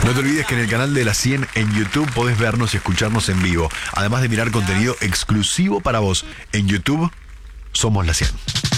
No te olvides que en el canal de La 100 en YouTube podés vernos y escucharnos en vivo. Además de mirar contenido exclusivo para vos. En YouTube somos La 100.